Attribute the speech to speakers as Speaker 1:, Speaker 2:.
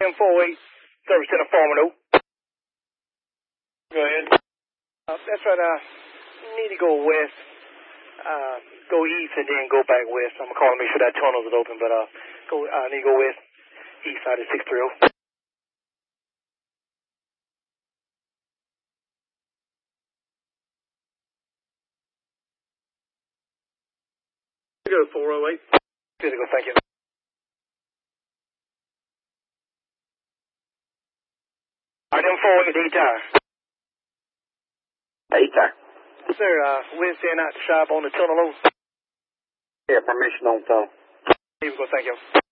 Speaker 1: 1048, service center Farmino.
Speaker 2: Go ahead.
Speaker 1: That's right, need to go west, go east and then go back west. I'm calling to make sure that tunnels is open, but need to go west, east side of 630.
Speaker 2: Go 408.
Speaker 1: Physical, thank you. Item 408, E-tire.
Speaker 3: E-tire.
Speaker 1: Sir, we're sending out the shop on the tunnel over.
Speaker 3: Yeah, permission on phone.
Speaker 1: Physical, thank you.